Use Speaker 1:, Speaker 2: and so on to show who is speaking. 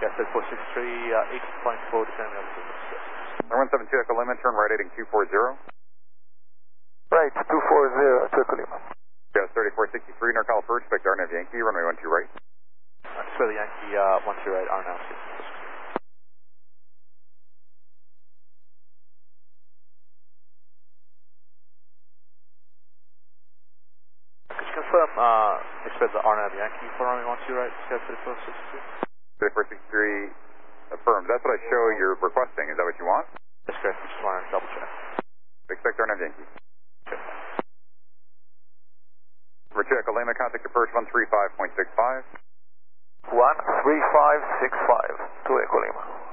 Speaker 1: Yes, 463, 8.4 descending altitude.
Speaker 2: 172 Echo Lima, turn right heading 240.
Speaker 3: Right, 240 to Echo Lima.
Speaker 2: Yes, 3463, NorCal Approach, expect RNAV Yankee, runway 12 right.
Speaker 1: Australia Yankee, 12 right, RNAV. Could you confirm, expect the RNAV Yankee for runway 12 right, Sky 3463?
Speaker 2: 3463, affirmed. That's what I show you're requesting. Is that what you want?
Speaker 1: That's correct, just want to double check.
Speaker 2: Expect RNAV Yankee.
Speaker 1: Okay.
Speaker 2: Richard Echo Lima, contact approach 135.65.
Speaker 3: 13565 to Echo Lima.